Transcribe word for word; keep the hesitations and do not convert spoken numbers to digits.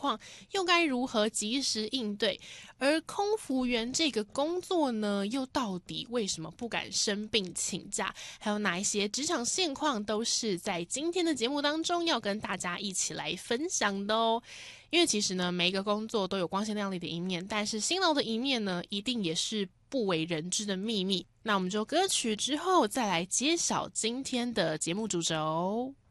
况，又该如何及时应对？而空服员这个工作呢，又到底为什么不敢生病请假？还有哪一些职场现况，都是在今天的节目当中要跟大家一起来分享的哦。因为其实呢，每一个工作都有光鲜亮丽的一面，但是辛劳的一面呢，一定也是不为人知的秘密。那我们就歌曲之后再来揭晓今天的节目主轴。